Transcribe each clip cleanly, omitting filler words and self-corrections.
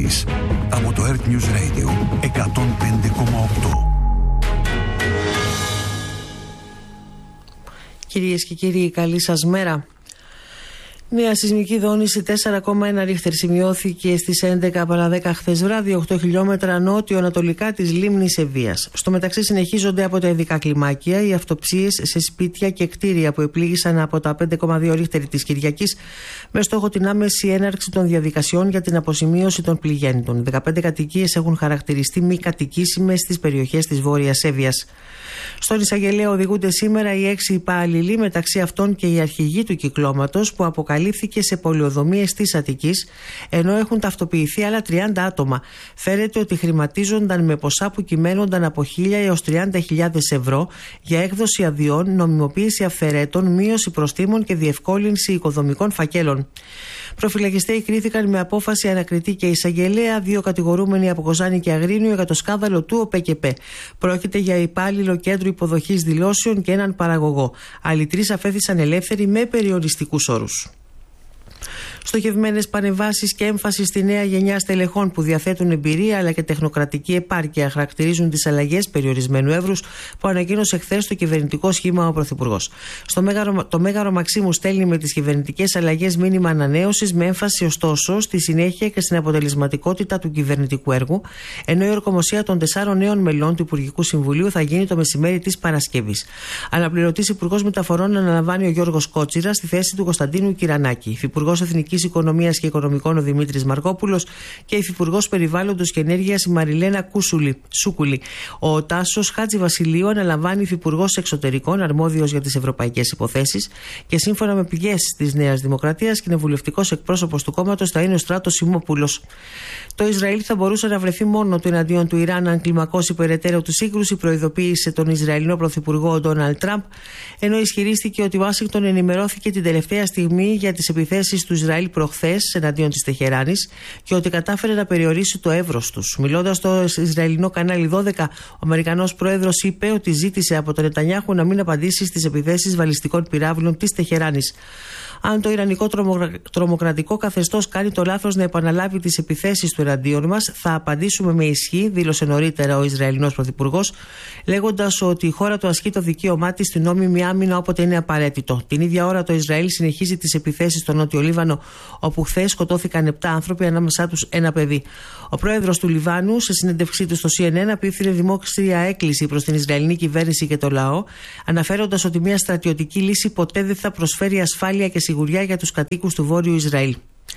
ειδήσεις από το Earth News Radio 105,8. Κυρίες και κύριοι, καλή σας μέρα. Νέα σεισμική δόνηση 4,1 ρίχτερ σημειώθηκε στις 11 παρά 10 χθες βράδυ, 8 χιλιόμετρα νότιο-ανατολικά της λίμνης Ευβοίας. Στο μεταξύ συνεχίζονται από τα ειδικά κλιμάκια οι αυτοψίες σε σπίτια και κτίρια που επλήγησαν από τα 5,2 ρίχτερ της Κυριακής, με στόχο την άμεση έναρξη των διαδικασιών για την αποσημείωση των πληγέντων. 15 κατοικίες έχουν χαρακτηριστεί μη κατοικήσιμες στις περιοχές της Βόρειας Εύβοιας. Στον εισαγγελέα οδηγούνται σήμερα οι 6 υπάλληλοι, μεταξύ αυτών και η αρχηγοί του κυκλώματος που αποκαλύφθηκε σε πολεοδομίες της Αττικής, ενώ έχουν ταυτοποιηθεί άλλα 30 άτομα. Φέρεται ότι χρηματίζονταν με ποσά που κυμαίνονταν από 1.000 έως 30.000 ευρώ για έκδοση αδειών, νομιμοποίηση αυθαιρέτων, μείωση προστίμων και διευκόλυνση οικοδομικών φακέλων. Προφυλακιστέοι κρίθηκαν με απόφαση ανακριτή και εισαγγελέα, 2 κατηγορούμενοι από Κοζάνη και Αγρίνιο για το σκάνδαλο του ΟΠΕΚΕΠΕ. Πρόκειται για υπάλληλο κέντρου υποδοχής δηλώσεων και έναν παραγωγό. Άλλοι 3 αφέθησαν ελεύθεροι με περιοριστικούς όρους. Στοχευμένες παρεμβάσεις και έμφαση στη νέα γενιά στελεχών που διαθέτουν εμπειρία αλλά και τεχνοκρατική επάρκεια χαρακτηρίζουν τις αλλαγές περιορισμένου εύρους που ανακοίνωσε χθες το κυβερνητικό σχήμα ο Πρωθυπουργός. Το Μέγαρο Μαξίμου στέλνει με τις κυβερνητικές αλλαγές μήνυμα ανανέωσης, με έμφαση ωστόσο στη συνέχεια και στην αποτελεσματικότητα του κυβερνητικού έργου, ενώ η ορκομοσία των 4 νέων μελών του Υπουργικού Συμβουλίου θα γίνει το μεσημέρι της Παρασκευής. Αναπληρωτής Υπουργός Μεταφορών αναλαμβάνει ο Γιώργος Κότσιρας στη θέση του Κωνσταντίνου Κυρανάκη. Υφυπουργός Εθνικής Οικονομίας και Οικονομικών ο Δημήτρης Μαρκόπουλος και Υφυπουργός Περιβάλλοντος και Ενέργειας η Μαριλένα Σούκουλη. Ο Τάσος Χατζηβασιλείου αναλαμβάνει Υφυπουργός Εξωτερικών, αρμόδιος για τις ευρωπαϊκές υποθέσεις, και σύμφωνα με πηγές της Νέας Δημοκρατίας, κοινοβουλευτικός εκπρόσωπος του κόμματος θα είναι ο Στράτος Σιμόπουλος. Το Ισραήλ θα μπορούσε να βρεθεί μόνο του εναντίον του Ιράν αν κλιμακώσει περαιτέρω τη σύγκρουση, προειδοποίησε τον Ισραηλινό Πρωθυπουργό Ντόναλντ Τραμπ, ενώ ισχυρίστηκε ότι η Ουάσιγκτον ενημερώθηκε την τελευταία στιγμή για τις επιθέσεις του Ισραήλ προχθές εναντίον της Τεχεράνης και ότι κατάφερε να περιορίσει το εύρος τους. Μιλώντας στο Ισραηλινό κανάλι 12, ο Αμερικανός πρόεδρος είπε ότι ζήτησε από τον Νετανιάχου να μην απαντήσει στις επιθέσεις βαλιστικών πυράβλων της Τεχεράνης. Αν το Ιρανικό τρομοκρατικό καθεστώς κάνει το λάθος να επαναλάβει τις επιθέσεις του εναντίον μας, θα απαντήσουμε με ισχύ, δήλωσε νωρίτερα ο Ισραηλινός Πρωθυπουργός, λέγοντας ότι η χώρα του ασκεί το δικαίωμά της στην νόμιμη άμυνα όποτε είναι απαραίτητο. Την ίδια ώρα το Ισραήλ συνεχίζει τις επιθέσεις στο Νότιο Λίβανο, όπου χθες σκοτώθηκαν 7 άνθρωποι, ανάμεσά τους ένα παιδί. Ο πρόεδρος του Λιβάνου, σε συνέντευξή του στο CNN, απίφθινε δημόσια έκκληση προς την Ισραηλινή κυβέρνηση και το λαό, αναφέροντας ότι μια στρατιωτική λύση ποτέ δεν θα προσφέρει ασφάλεια και σιγουριά για τους κατοίκους του Βόρειου Ισραήλ.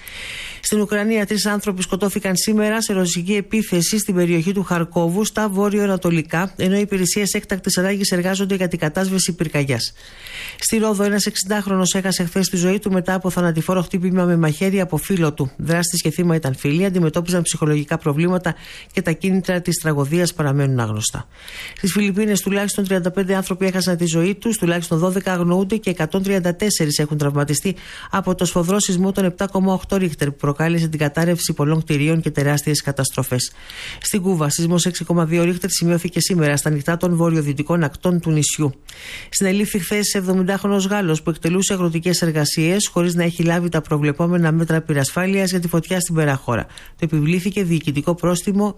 Στην Ουκρανία, 3 άνθρωποι σκοτώθηκαν σήμερα σε ρωσική επίθεση στην περιοχή του Χαρκόβου, στα βόρειο-ανατολικά, ενώ οι υπηρεσίες έκτακτης ανάγκης εργάζονται για την κατάσβεση πυρκαγιάς. Στη Ρόδο, ένας 60χρονος έχασε χθες τη ζωή του μετά από θανατηφόρο χτύπημα με μαχαίρι από φίλο του. Δράστης και θύμα ήταν φίλοι, αντιμετώπιζαν ψυχολογικά προβλήματα και τα κίνητρα της τραγωδίας παραμένουν άγνωστα. Στις Φιλιππίνες, τουλάχιστον 35 άνθρωποι έχασαν τη ζωή τους, τουλάχιστον 12 αγνοούνται και 134 έχουν τραυματιστεί από το σφοδρό σεισμό των 7,8 ρίχτερ που προκάλεσε την κατάρρευση πολλών κτηρίων και τεράστιες καταστροφές. Στην Κούβα, σεισμός 6,2 ρίχτερ σημειώθηκε σήμερα στα νυχτά των βορειοδυτικών ακτών του νησιού. Συνελήφθη χθες 70χρονος Γάλλος που εκτελούσε αγροτικές εργασίες χωρίς να έχει λάβει τα προβλεπόμενα μέτρα πυρασφάλειας για τη φωτιά στην Περαχώρα. Το επιβλήθηκε διοικητικό πρόστιμο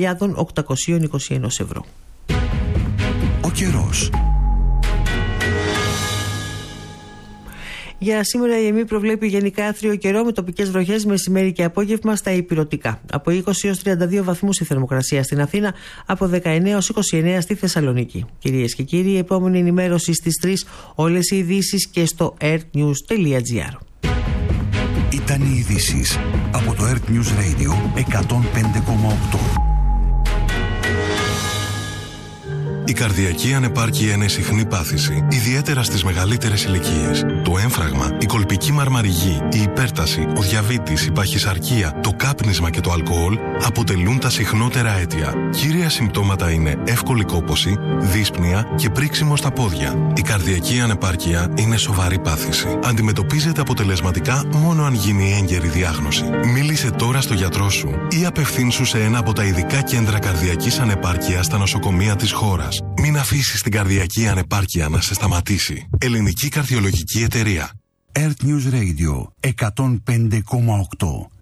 5.821 ευρώ. Ο καιρός. Για σήμερα η ΕΜΗ προβλέπει γενικά άθριο καιρό με τοπικές βροχές μεσημέρι και απόγευμα στα ηπειρωτικά. Από 20 έως 32 βαθμούς η θερμοκρασία στην Αθήνα, από 19 έως 29 στη Θεσσαλονίκη. Κυρίες και κύριοι, η επόμενη ενημέρωση στις 3, όλες οι ειδήσεις και στο earthnews.gr. Ήταν οι ειδήσεις από το Earth News Radio 105,8. Η καρδιακή ανεπάρκεια είναι συχνή πάθηση, ιδιαίτερα στις μεγαλύτερες ηλικίες. Το έμφραγμα, η κολπική μαρμαριγή, η υπέρταση, ο διαβήτης, η παχυσαρκία, το κάπνισμα και το αλκοόλ αποτελούν τα συχνότερα αίτια. Κύρια συμπτώματα είναι εύκολη κόπωση, δύσπνοια και πρίξιμο στα πόδια. Η καρδιακή ανεπάρκεια είναι σοβαρή πάθηση. Αντιμετωπίζεται αποτελεσματικά μόνο αν γίνει έγκαιρη διάγνωση. Μίλησε τώρα στο γιατρό σου ή απευθύνσου σε ένα από τα ειδικά κέντρα καρδιακής ανεπάρκειας στα νοσοκομεία της χώρας. Μην αφήσεις την καρδιακή ανεπάρκεια να σε σταματήσει. Ελληνική Καρδιολογική Εταιρεία. Earth News Radio 105,8.